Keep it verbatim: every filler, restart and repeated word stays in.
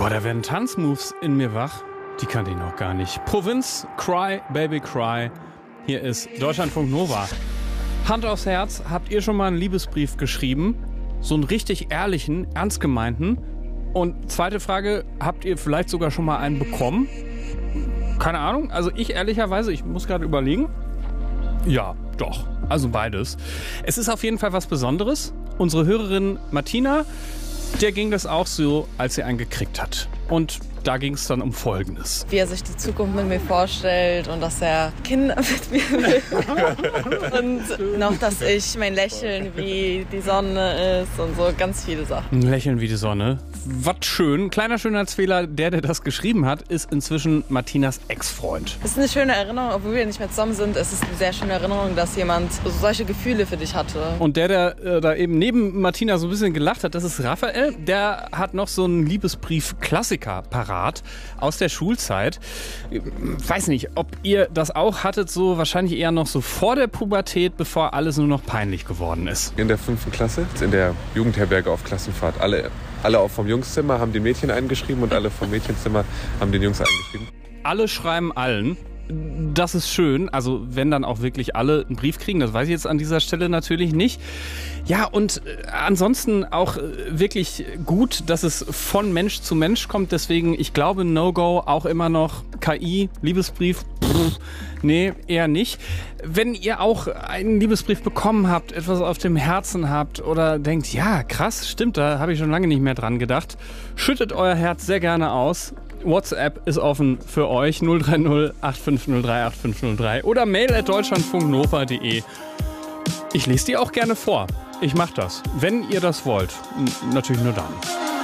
Boah, da werden Tanzmoves in mir wach. Die kannte ich noch gar nicht. Provinz, Cry, Baby Cry. Hier ist Deutschlandfunk Nova. Hand aufs Herz, habt ihr schon mal einen Liebesbrief geschrieben? So einen richtig ehrlichen, ernst gemeinten? Und zweite Frage, habt ihr vielleicht sogar schon mal einen bekommen? Keine Ahnung, also ich ehrlicherweise, ich muss gerade überlegen. Ja, doch, also beides. Es ist auf jeden Fall was Besonderes. Unsere Hörerin Martina, der ging das auch so, als sie einen gekriegt hat. Und da ging es dann um Folgendes. Wie er sich die Zukunft mit mir vorstellt und dass er Kinder mit mir will. Und noch, dass ich mein Lächeln wie die Sonne ist und so ganz viele Sachen. Ein Lächeln wie die Sonne. Was schön. Kleiner Schönheitsfehler, der, der das geschrieben hat, ist inzwischen Martinas Ex-Freund. Es ist eine schöne Erinnerung, obwohl wir nicht mehr zusammen sind. Es ist eine sehr schöne Erinnerung, dass jemand solche Gefühle für dich hatte. Und der, der äh, da eben neben Martina so ein bisschen gelacht hat, das ist Raphael. Der hat noch so einen Liebesbrief-Klassiker parat aus der Schulzeit. Weiß nicht, ob ihr das auch hattet, so wahrscheinlich eher noch so vor der Pubertät, bevor alles nur noch peinlich geworden ist. In der fünften Klasse, in der Jugendherberge auf Klassenfahrt. Alle, alle auch vom Jungszimmer haben den Mädchen eingeschrieben und alle vom Mädchenzimmer haben den Jungs eingeschrieben. Alle schreiben allen. Das ist schön, also wenn dann auch wirklich alle einen Brief kriegen, das weiß ich jetzt an dieser Stelle natürlich nicht. Ja, und ansonsten auch wirklich gut, dass es von Mensch zu Mensch kommt, deswegen, ich glaube, No-Go auch immer noch K I, Liebesbrief, pff, nee, eher nicht. Wenn ihr auch einen Liebesbrief bekommen habt, etwas auf dem Herzen habt oder denkt, ja, krass, stimmt, da habe ich schon lange nicht mehr dran gedacht, schüttet euer Herz sehr gerne aus. WhatsApp ist offen für euch, null drei null acht fünf null drei acht fünf null drei oder mail at deutschlandfunknova punkt de. Ich lese die auch gerne vor. Ich mache das, wenn ihr das wollt. N- natürlich nur dann.